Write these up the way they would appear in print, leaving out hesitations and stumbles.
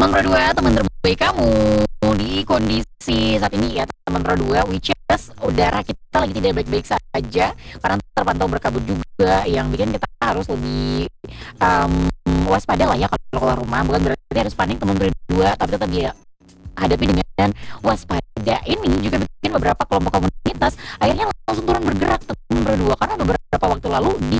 Teman Pro 2, teman terbaik kamu di kondisi saat ini ya teman Pro 2, which is udara kita lagi tidak baik-baik saja karena terpantau berkabut juga yang bikin kita harus lebih um, waspada lah ya kalau keluar rumah. Bukan berarti harus panik teman Pro 2, tapi tetap dia hadapi dengan waspada. Ini juga bikin beberapa kelompok komunitas akhirnya langsung turun bergerak teman Pro 2 karena beberapa waktu lalu di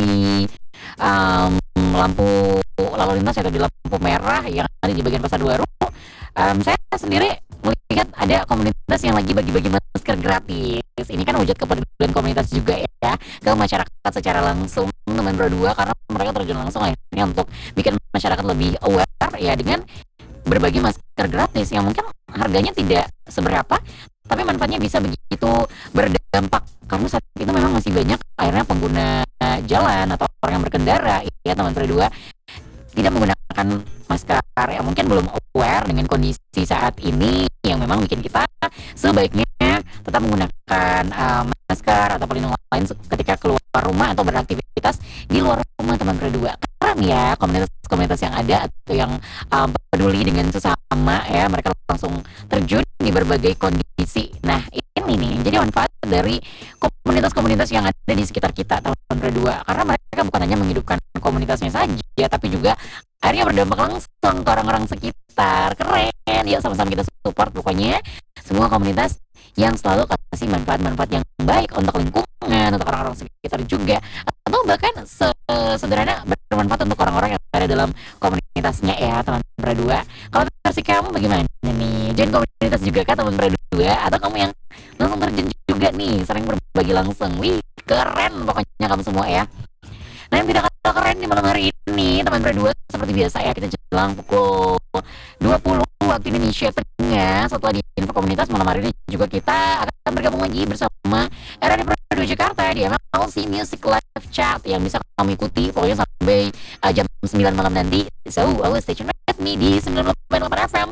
um, lampu lalu lintas atau di lampu merah yang ada di bagian pasar baru, saya sendiri melihat ada komunitas yang lagi bagi-bagi masker gratis. Ini kan wujud kepedulian komunitas juga ya ke masyarakat secara langsung teman Pro 2 karena mereka terjun langsung akhirnya untuk bikin masyarakat lebih aware ya dengan berbagi masker gratis yang mungkin harganya tidak seberapa tapi manfaatnya bisa begitu berdampak karena saat itu memang masih banyak akhirnya pengguna jalan atau orang yang berkendara ya teman Pro 2 tidak menggunakan masker ya mungkin belum aware dengan kondisi saat ini yang memang bikin kita sebaiknya tetap menggunakan masker atau pelindung lain ketika keluar rumah atau beraktivitas di luar rumah teman Pro 2. Keren ya komunitas-komunitas yang ada atau yang peduli dengan sesama ya mereka langsung terjun di berbagai kondisi. Nah ini nih jadi manfaat dari komunitas-komunitas yang ada di sekitar kita teman Pro 2 karena mereka bukan hanya menghidupkan komunitasnya saja tapi juga akhirnya berdampak langsung ke orang-orang sekitar. Keren, yuk sama-sama kita support pokoknya semua komunitas yang selalu kasih manfaat-manfaat yang baik untuk lingkungan, untuk orang-orang sekitar juga atau bahkan sederhana bermanfaat untuk orang-orang yang ada dalam komunitasnya ya teman Pro 2. Kalau versi kamu bagaimana nih? Join komunitas juga kah teman Pro 2 atau kamu yang langsung terjun juga nih sering berbagi langsung? Wih keren pokoknya kamu semua ya. Nah yang tidak kalah keren di malam hari ini teman Pro 2 seperti biasa ya kita jelang pukul 20 waktu Indonesia Tengah. Setelah di info komunitas malam hari ini juga kita akan bergabung lagi bersama RRD Pro 2 Jakarta di MLC Music Live Chat yang bisa kamu ikuti pokoknya sampai jam 9 malam nanti. So always stay tuned with me di 98.8 FM